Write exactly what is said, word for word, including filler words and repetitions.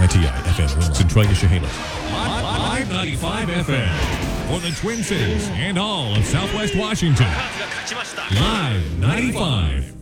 T I F M Centralia Shahela. Live ninety-five F M for the Twin Cities and all of Southwest Washington. Live ninety-five.